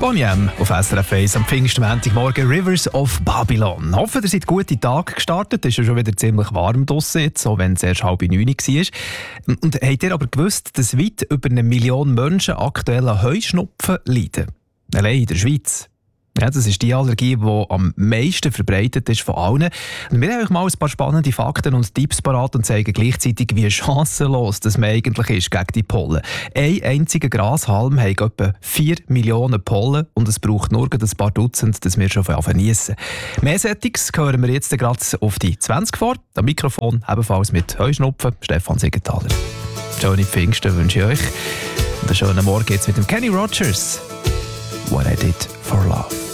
Boney M auf SRF 1 am Pfingstmontagmorgen, Rivers of Babylon. Hoffen, ihr seid gute Tage gestartet. Es ist ja schon wieder ziemlich warm draussen, auch wenn es erst 8:30 war. Und habt ihr aber gewusst, dass weit über 1 Million Menschen aktuell an Heuschnupfen leiden? Allein in der Schweiz. Ja, das ist die Allergie, die am meisten verbreitet ist von allen. Und wir haben euch mal ein paar spannende Fakten und Tipps parat und zeigen gleichzeitig, wie chancenlos das man eigentlich ist gegen die Pollen. Ein einziger Grashalm hat etwa 4 Millionen Pollen und es braucht nur ein paar Dutzend, dass wir schon geniessen. Mehr Settings hören wir jetzt gerade auf die 20 vor. Am Mikrofon ebenfalls mit Heuschnupfen, Stefan Siegenthaler. Schöne Pfingsten wünsche ich euch. Und einen schönen Morgen jetzt mit dem Kenny Rogers. What I Did for Love.